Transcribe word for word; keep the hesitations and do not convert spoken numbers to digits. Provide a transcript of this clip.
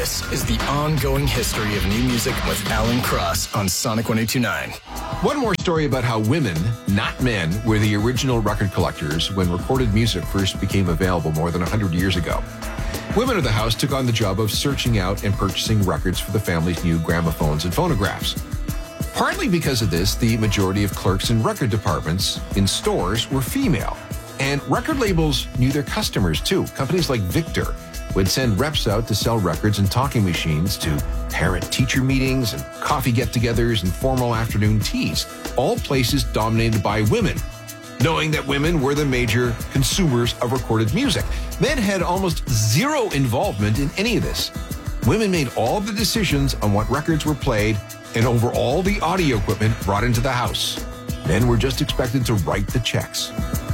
This is the ongoing history of new music with Alan Cross on Sonic one oh two nine. One more story about how women, not men, were the original record collectors when recorded music first became available more than one hundred years ago. Women of the house took on the job of searching out and purchasing records for the family's new gramophones and phonographs. Partly because of this, the majority of clerks in record departments in stores were female. And record labels knew their customers, too. Companies like Victor would send reps out to sell records and talking machines to parent-teacher meetings and coffee get-togethers and formal afternoon teas, all places dominated by women, knowing that women were the major consumers of recorded music. Men had almost zero involvement in any of this. Women made all the decisions on what records were played and over all the audio equipment brought into the house. Men were just expected to write the checks.